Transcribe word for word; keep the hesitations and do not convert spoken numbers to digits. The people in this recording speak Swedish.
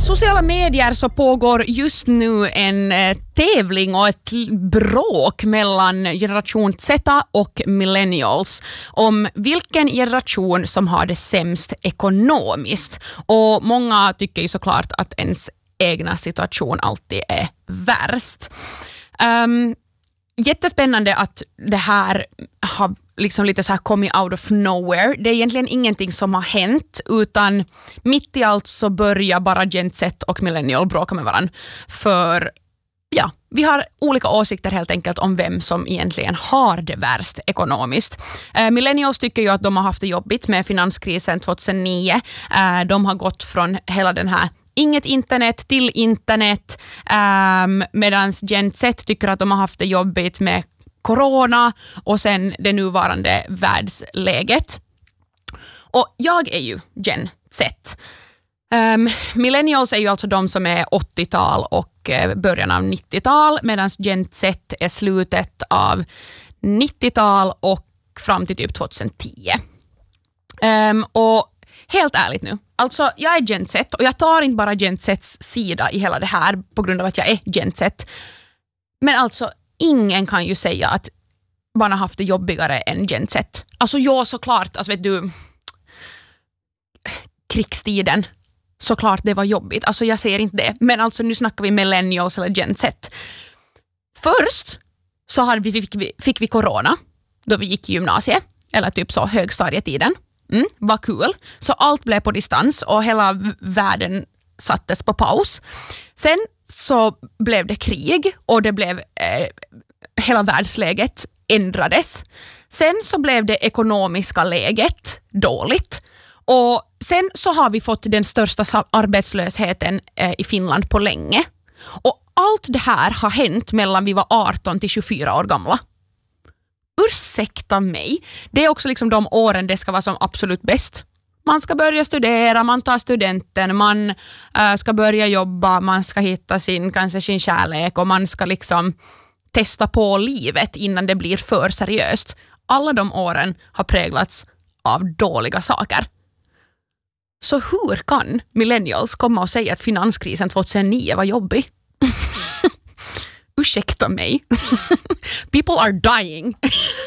sociala medier så pågår just nu en eh, tävling och ett bråk mellan generation Z och millennials om vilken generation som har det sämst ekonomiskt. Och många tycker ju såklart att ens egna situation alltid är värst. Um, Jättespännande att det här har liksom lite så här kommit out of nowhere. Det är egentligen ingenting som har hänt, utan mitt i allt så börjar bara Gen Z och millennial bråka med varandra. För ja, vi har olika åsikter helt enkelt om vem som egentligen har det värst ekonomiskt. Eh, millennials tycker ju att de har haft det jobbigt med finanskrisen tjugohundranio. Eh, de har gått från hela den här inget internet till internet, um, medan Gen Z tycker att de har haft det jobbigt med corona och sen det nuvarande världsläget. Och jag är ju Gen Z. Um, millennials är ju alltså de som är åttiotal och uh, början av nittiotal, medan Gen Z är slutet av nittiotal och fram till typ tjugohundratio. Um, och helt ärligt nu, alltså jag är Gen Z och jag tar inte bara Gen Zs sida i hela det här på grund av att jag är Gen Z. Men alltså ingen kan ju säga att man har haft det jobbigare än Gen Z. Alltså jag såklart, alltså vet du, krigstiden, såklart det var jobbigt. Alltså jag säger inte det, men alltså nu snackar vi millennials eller Gen Z. Först så hade vi, fick, vi, fick vi corona då vi gick i gymnasiet, eller typ så högstadietiden. Mm, vad kul. Så allt blev på distans och hela världen sattes på paus. Sen så blev det krig och det blev eh, hela världsläget ändrades. Sen så blev det ekonomiska läget dåligt. Och sen så har vi fått den största arbetslösheten eh, i Finland på länge. Och allt det här har hänt mellan vi var arton till tjugofyra år gamla. Ursäkta mig. Det är också liksom de åren det ska vara som absolut bäst. Man ska börja studera, man tar studenten, man äh, ska börja jobba, man ska hitta sin, kanske sin kärlek och man ska liksom testa på livet innan det blir för seriöst. Alla de åren har präglats av dåliga saker. Så hur kan millennials komma och säga att finanskrisen tjugohundranio var jobbig? Ursäkta mig. People are dying.